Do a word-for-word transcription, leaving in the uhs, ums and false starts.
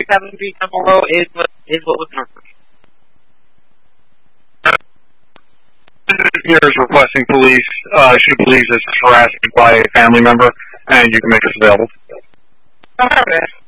seven B Temple Row is what is what was numbered. Here is requesting police. Uh, she believes it's harassment by a family member, and you can make us available. Alright.